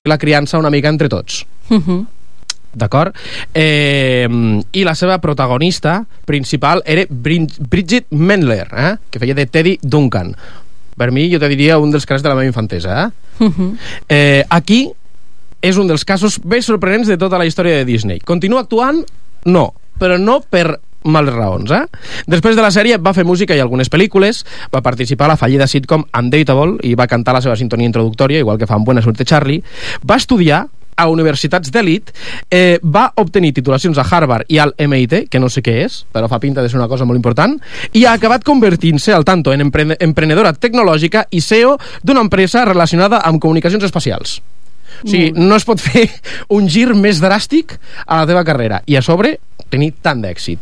la criança una mica entre tots. D'acord? I la seva protagonista principal era Bridget Mendler, que feia de Teddy Duncan. Per mi, jo te diria un dels casos de la meva infantesa. Aquí és un dels casos més sorprenents de tota la història de Disney. Continua actuant? No, però no per males raons. Després de la sèrie va fer música i algunes pel·lícules, va participar a la fallida sitcom Undateable i va cantar la seva sintonia introductòria, igual que fa en Buena Suerte Charlie. Va estudiar a universitats d'elit, va obtenir titulacions a Harvard i al MIT, que no sé què és, però fa pinta de ser una cosa molt important, i ha acabat convertint-se, al tanto, en emprenedora tecnològica i CEO d'una empresa relacionada amb comunicacions espacials. O sigui, no es pot fer un gir més dràstic a la teva carrera i a sobre tenir tant d'èxit.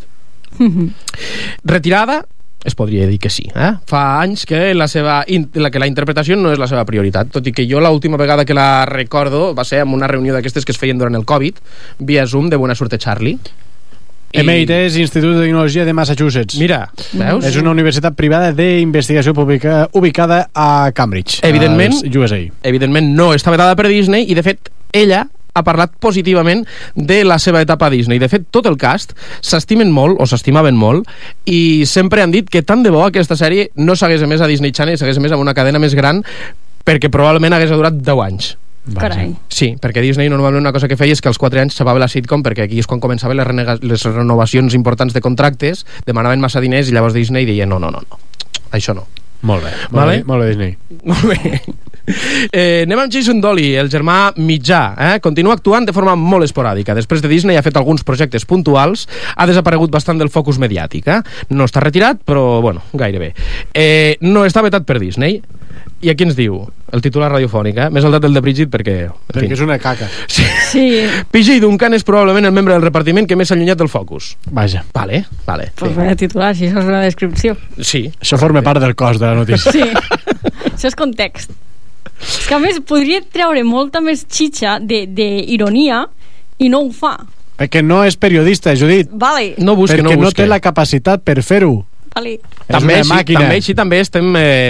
Retirada, es podria dir que sí. Fa anys que la interpretació no és la seva prioritat, tot i que jo l'última vegada que la recordo va ser en una reunió d'aquestes que es feien durant el Covid, via Zoom, de Buena Suerte Charlie. MIT és Institut de Tecnologia de Massachusetts. Mira, veus? És una universitat privada d'investigació pública ubicada a Cambridge, evidentment, als USA. Evidentment no està vetada per Disney i, de fet, ella ha parlat positivament de la seva etapa a Disney. De fet, tot el cast s'estimen molt, o s'estimaven molt, i sempre han dit que tant de bo aquesta sèrie no s'hagués emès a Disney Channel i s'hagués emès amb una cadena més gran, perquè probablement hagués durat 10 anys. Carai. Sí, perquè Disney normalment una cosa que feia és que als 4 anys s'acabava la sitcom, perquè aquí és quan començaven les renovacions importants de contractes, demanaven massa diners i llavors Disney deia no, això no. Molt bé, vale? molt bé Disney. Molt bé. Anem amb Jason Dolley, el germà mitjà. Continua actuant de forma molt esporàdica. Després de Disney ha fet alguns projectes puntuals, ha desaparegut bastant del focus mediàtic. No està retirat, però bueno, gairebé. No està vetat per Disney. I aquí ens diu el titular radiofònic, m'he saltat el de Bridget perquè és una caca. Sí. PJ Duncan és probablement el membre del repartiment que més s'ha allunyat del focus. Vaja. Vale. Pues vaya titular, si això és una descripció. Sí. Això forma part del cos de la notícia. Sí. Això és context. És que a més podria treure molta més xitxa d'ironia i no ho fa. Perquè no és periodista, Judit. Vale. No busque, perquè no té la capacitat per fer-ho. Vale. També estem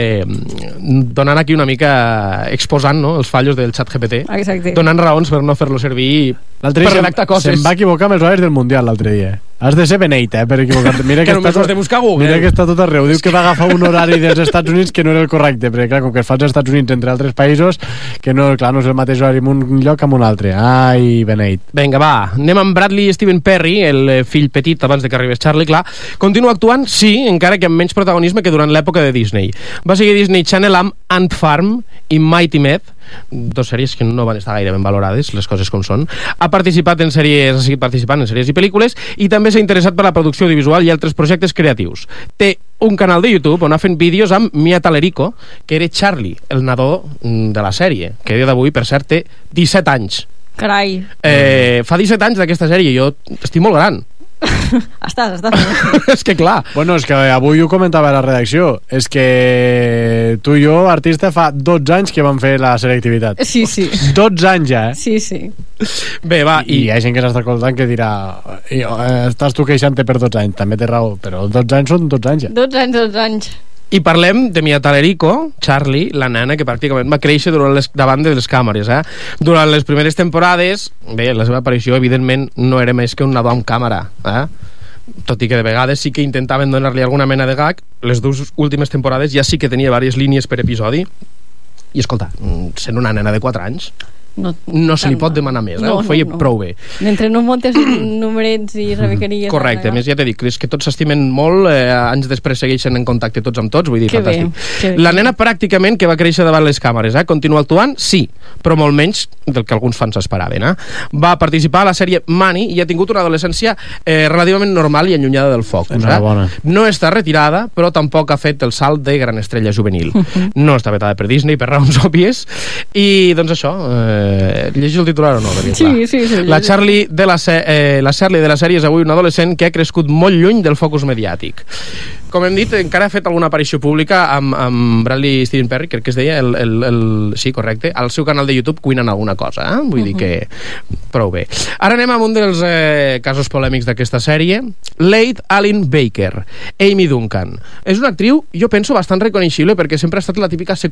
donant aquí una mica exposant, no, els fallos del xat GPT. Exacte. Donant raons per no fer-lo servir per redactar coses. Se'n va equivocar amb els horaris del Mundial l'altre dia. Has de ser beneit, per equivocar-te. Mira que només has de buscar Google. Mira que està tot arreu. Diu que va agafar un horari dels Estats Units que no era el correcte, perquè clar, com que es fa als Estats Units entre altres països, que no, clar, no és el mateix horari en un lloc que en un altre. Ai, beneit. Vinga, va. Anem amb Bradley Stephen Perry, el fill petit abans de que arribés Charlie, clar. Continua actuant, sí, encara que amb menys protagonisme que durant l'època de Disney. Va seguir Disney Channel amb Ant Farm i Mighty Med, dos sèries que no van estar gaire ben valorades, les coses com són. Ha seguit participant en sèries i pel·lícules i també s'ha interessat per la producció audiovisual i altres projectes creatius. Té un canal de YouTube on ha fet vídeos amb Mia Talerico, que era Charlie, el nadó de la sèrie, que a dia d'avui, per cert, té 17 anys. Carai. Fa 17 anys d'aquesta sèrie, jo estic molt gran. Estàs. És que clar. Bueno, és que avui ho comentava a la redacció. És que tu i jo, artista, fa 12 anys que vam fer la selectivitat. Sí. 12 anys ja, Sí. Bé, va. I hi ha gent que s'està escoltant que dirà estàs tu queixant-te per 12 anys, també té raó, però 12 anys són 12 anys ja. 12 anys. I parlem de Mia Talerico, Charlie, la nena que pràcticament va créixer davant de les càmeres. Durant les primeres temporades, bé, la seva aparició evidentment no era més que un nadó amb càmera, tot i que de vegades sí que intentaven donar-li alguna mena de gag. Les dues últimes temporades ja sí que tenia diverses línies per episodi i escolta, sent una nena de 4 anys no se li pot demanar més, ho feia prou bé. Mentre no montes numerets i rebequeries. Correcte, a més ja t'he dit és que tots s'estimen molt, anys després segueixen en contacte tots amb tots, vull dir, fantàstic. La nena pràcticament que va créixer davant les càmeres, continua actuant, sí, però molt menys del que alguns fans esperaven. Va participar a la sèrie Money i ha tingut una adolescència relativament normal i allunyada del focus. No està retirada, però tampoc ha fet el salt de gran estrella juvenil. No està vetada per Disney per raons òbvies i doncs això, llegis el titular o no? Sí. La Charlie de la sèrie és avui un adolescent que ha crescut molt lluny del focus mediàtic. Com hem dit, encara ha fet alguna aparició pública amb Bradley Stephen Perry, crec que es deia, sí, correcte, al seu canal de YouTube cuinant alguna cosa, vull dir que prou bé. Ara anem amb un dels casos polèmics d'aquesta sèrie, Late Allen Baker, Amy Duncan. És una actriu, jo penso, bastant reconeixible perquè sempre ha estat la típica secundària